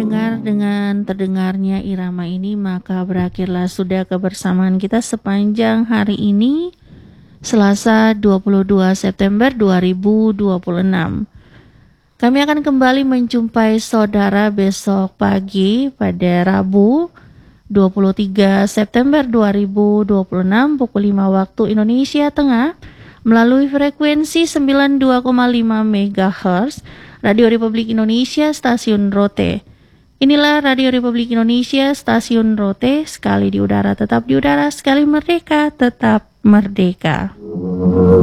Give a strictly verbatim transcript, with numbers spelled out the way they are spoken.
mendengar dengan terdengarnya irama ini, maka berakhirlah sudah kebersamaan kita sepanjang hari ini, Selasa dua puluh dua September dua ribu dua puluh enam. Kami akan kembali menjumpai saudara besok pagi pada Rabu dua puluh tiga September dua ribu dua puluh enam pukul lima waktu Indonesia Tengah melalui frekuensi sembilan puluh dua koma lima megahertz Radio Republik Indonesia Stasiun Rote. Inilah Radio Republik Indonesia Stasiun Rote, sekali di udara tetap di udara, sekali merdeka tetap merdeka.